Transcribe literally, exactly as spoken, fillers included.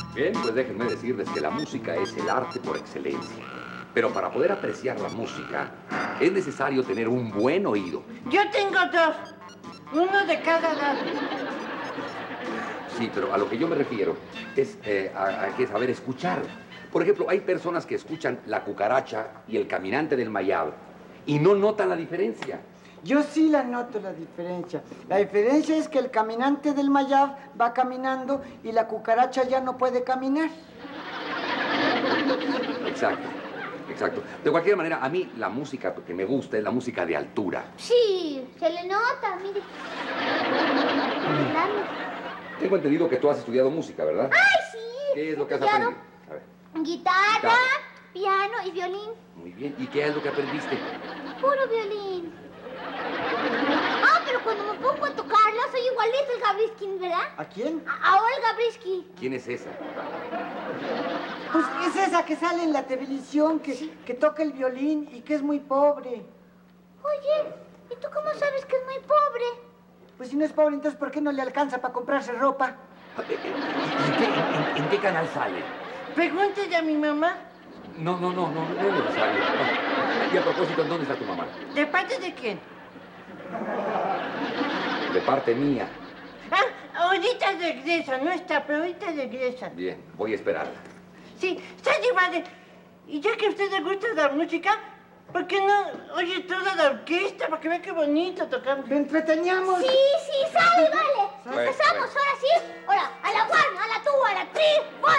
Bien, pues déjenme decirles que la música es el arte por excelencia. Pero para poder apreciar la música, es necesario tener un buen oído. Yo tengo dos, uno de cada lado. Sí, pero a lo que yo me refiero es eh, a, a que saber escuchar. Por ejemplo, hay personas que escuchan La Cucaracha y El Caminante del Mayab y no notan la diferencia. Yo sí la noto la diferencia. La diferencia es que el caminante del Mayab va caminando y la cucaracha ya no puede caminar. Exacto, exacto. De cualquier manera, a mí la música que me gusta es la música de altura. Sí, se le nota, mire. Bailando. Tengo entendido que tú has estudiado música, ¿verdad? ¡Ay, sí! ¿Qué es lo que has Estudiado aprendido? A ver. Guitarra, Guitarra. piano y violín. Muy bien. ¿Y qué es lo que aprendiste? Puro violín. Ah, pero cuando me pongo a tocarla soy igualito al Gabriskin, ¿verdad? ¿A quién? A, a Olga Brisky. ¿Quién es esa? Pues es esa que sale en la televisión, que, Sí. que toca el violín y que es muy pobre. Oye, ¿y tú cómo sabes que es muy pobre? Pues si no es pobre, entonces ¿por qué no le alcanza para comprarse ropa? ¿Y, y qué, en, en qué canal sale? Pregúntale a mi mamá. No, no, no, no, no es necesario. No. Y a propósito, ¿dónde está tu mamá? ¿De parte de quién? De parte mía. Ah, ahorita regresa, no está, pero ahorita regresa. Bien, voy a esperarla. Sí, está llevada. Y ya que a usted le gusta la música, ¿por qué no oye toda la orquesta para que vea qué bonito tocamos? Lo entreteníamos. Sí, sí, sale, vale. Bueno, Empezamos, bueno. ahora sí. Ahora, a la one, a la two, a la three, four.